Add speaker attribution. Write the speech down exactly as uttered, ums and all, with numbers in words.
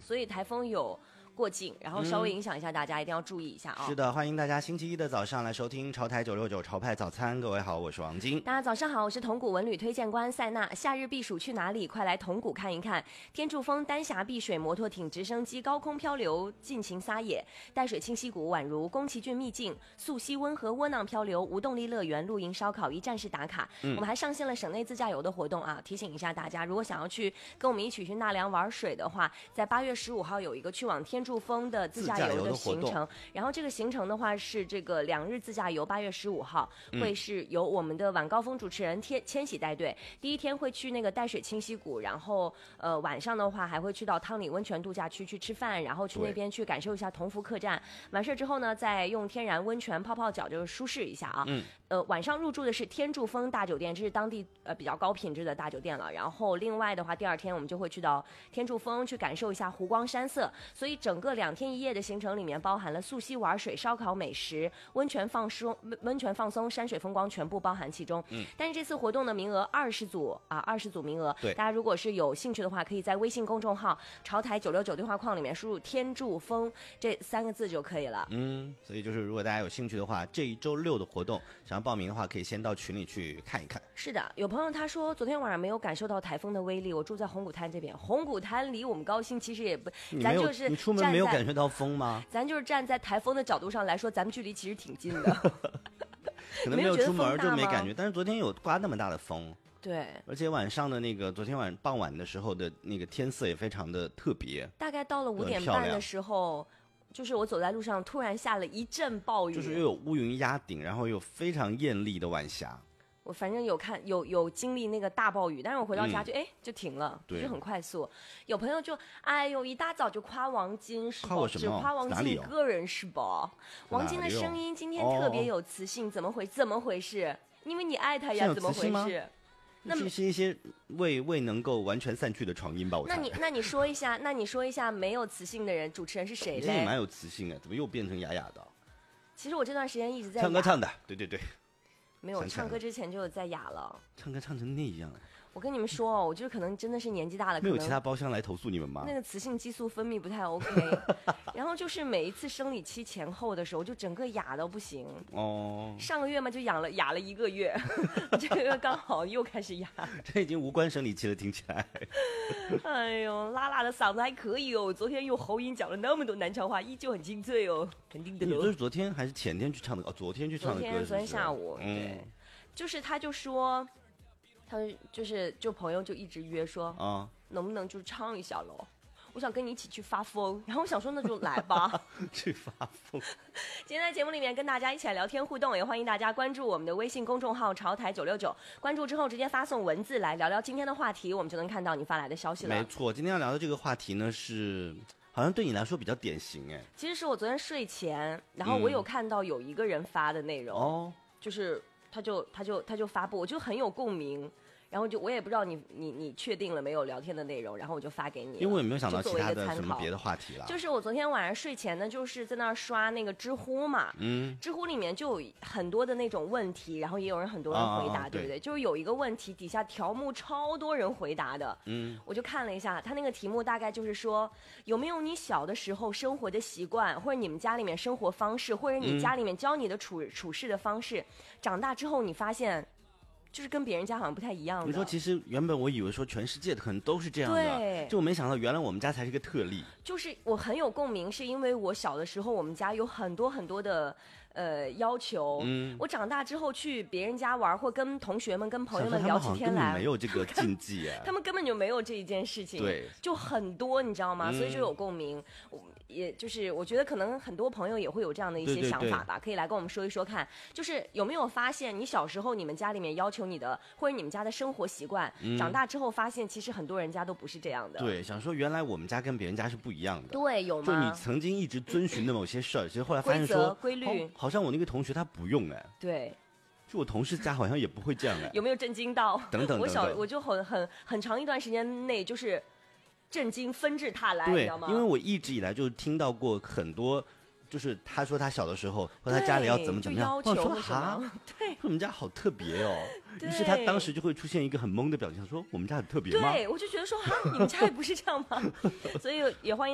Speaker 1: 所以台风有过境，然后稍微影响一下大家，嗯、一定要注意一下啊、哦。
Speaker 2: 是的，欢迎大家星期一的早上来收听潮台九六九潮派早餐。各位好，我是王晶。
Speaker 1: 大家早上好，我是同古文旅推荐官塞娜。夏日避暑去哪里？快来同古看一看。天柱峰、丹霞碧水、摩托艇、直升机高空漂流，尽情撒野；淡水清溪谷宛如宫崎骏秘境，溯溪温和窝囊漂流，无动力乐园、露营烧烤一站式打卡。嗯、我们还上线了省内自驾游的活动啊，提醒一下大家，如果想要去跟我们一起去纳凉玩水的话，在八月十五号有一个去往天柱峰的自驾游的行程，然后这个行程的话是这个两日自驾游，八月十五号会是由我们的晚高峰主持人天千玺带队，第一天会去那个淡水清溪谷，然后呃晚上的话还会去到汤里温泉度假区去吃饭，然后去那边去感受一下同福客栈，完事之后呢再用天然温泉泡泡脚，就是舒适一下啊。嗯，呃晚上入住的是天柱峰大酒店，这是当地呃比较高品质的大酒店了，然后另外的话第二天我们就会去到天柱峰去感受一下湖光山色，所以整个两天一夜的行程里面包含了溯溪玩水、烧烤美食、温泉放松、温泉放松、山水风光全部包含其中。嗯，但是这次活动的名额二十组啊，二十组名额。对，大家如果是有兴趣的话，可以在微信公众号“潮台九六九”对话框里面输入“天柱峰”这三个字就可以了。
Speaker 2: 嗯，所以就是如果大家有兴趣的话，这一周六的活动想要报名的话，可以先到群里去看一看。
Speaker 1: 是的，有朋友他说昨天晚上没有感受到台风的威力，我住在红谷滩这边，红谷滩离我们高新其实也不，咱就是
Speaker 2: 你出门没有感觉到风吗？
Speaker 1: 咱就是站在台风的角度上来说，咱们距离其实挺近的。
Speaker 2: 可能没有出门就没感觉，但是昨天有刮那么大的风。
Speaker 1: 对，
Speaker 2: 而且晚上的那个昨天晚傍晚的时候的那个天色也非常的特别。
Speaker 1: 大概到了五点半的时候，就是我走在路上，突然下了一阵暴雨，
Speaker 2: 就是又有乌云压顶，然后又非常艳丽的晚霞。
Speaker 1: 我反正有看有有经历那个大暴雨，但是我回到家就哎、嗯、就停了，就很快速。有朋友就哎呦一大早就夸王晶是吧？只夸王晶一个人是吧？王晶的声音今天特别有磁性，怎么回怎么回事？因为你爱他呀，怎么回事？
Speaker 2: 那么是一些未未能够完全散去的床音吧？我猜。
Speaker 1: 那你那你说一下，那你说一下没有磁性的人，主持人是谁嘞？
Speaker 2: 你也蛮有磁性的，怎么又变成哑哑的？
Speaker 1: 其实我这段时间一直在
Speaker 2: 唱歌唱的，对对对。
Speaker 1: 没有唱歌之前就有在哑了，
Speaker 2: 唱歌唱成那样。
Speaker 1: 我跟你们说哦，我就是可能真的是年纪大了，
Speaker 2: 没有其他包厢来投诉你们吗？
Speaker 1: 那个雌性激素分泌不太 OK， 然后就是每一次生理期前后的时候，就整个哑到不行。哦，上个月嘛就养了哑了一个月，这个刚好又开始哑。
Speaker 2: 这已经无关生理期了，听起来。
Speaker 1: 哎呦，拉拉的嗓子还可以哦，昨天用喉音讲了那么多南昌话，依旧很清脆哦，肯定的。
Speaker 2: 你这是昨天还是前天去唱的？哦，昨天去唱的歌是不是？
Speaker 1: 昨天昨天下午，嗯、对，就是他就说。他就是就朋友就一直约说啊，能不能就唱一下喽？我想跟你一起去发疯，然后我想说那就来吧，
Speaker 2: 去发疯。
Speaker 1: 今天在节目里面跟大家一起来聊天互动，也欢迎大家关注我们的微信公众号潮台九六九，关注之后直接发送文字来聊聊今天的话题，我们就能看到你发来的消息了。
Speaker 2: 没错，今天要聊的这个话题呢是。好像对你来说比较典型哎，
Speaker 1: 其实是我昨天睡前，然后我有看到有一个人发的内容，哦、嗯，就是他就他就他就发布，我就很有共鸣。然后就我也不知道你你你确定了没有聊天的内容，然后我就发给你，
Speaker 2: 因为我也没有想到其他的什么别的话题了。
Speaker 1: 就是我昨天晚上睡前呢，就是在那儿刷那个知乎嘛，嗯，知乎里面就有很多的那种问题，然后也有人很多人回答，啊、对不对？就是有一个问题底下条目超多人回答的，嗯，我就看了一下，他那个题目大概就是说有没有你小的时候生活的习惯，或者你们家里面生活方式，或者你家里面教你的处、嗯、处事的方式，长大之后你发现。就是跟别人家好像不太一样的。
Speaker 2: 你说其实原本我以为说全世界可能都是这样的，对，就我没想到原来我们家才是个特例。
Speaker 1: 就是我很有共鸣，是因为我小的时候我们家有很多很多的呃要求，嗯，我长大之后去别人家玩或跟同学们跟朋友们聊起天来，
Speaker 2: 没有这个禁忌啊，
Speaker 1: 他们根本就没有这一件事情，
Speaker 2: 对，
Speaker 1: 就很多你知道吗？所以就有共鸣。嗯、也就是我觉得可能很多朋友也会有这样的一些想法吧，对对对，可以来跟我们说一说看，就是有没有发现你小时候你们家里面要求你的或者你们家的生活习惯，嗯、长大之后发现其实很多人家都不是这样的。
Speaker 2: 对，想说原来我们家跟别人家是不一样的。
Speaker 1: 对，有吗？
Speaker 2: 就你曾经一直遵循的某些事儿，其实后来发现说
Speaker 1: 规则规律、
Speaker 2: 哦，好像我那个同学他不用哎。
Speaker 1: 对。
Speaker 2: 就我同事家好像也不会这样哎。
Speaker 1: 有没有震惊到？
Speaker 2: 等等等等。
Speaker 1: 我小我就很很很长一段时间内就是震惊纷至沓来，
Speaker 2: 你
Speaker 1: 知道吗？
Speaker 2: 因为我一直以来就听到过很多。就是他说他小的时候和他家里要怎么怎么样，
Speaker 1: 我
Speaker 2: 说哈，对，说我们家好特别哦。于是他当时就会出现一个很懵的表情，说我们家很特别吗？
Speaker 1: 对，我就觉得说哈，你们家也不是这样吗？所以也欢迎。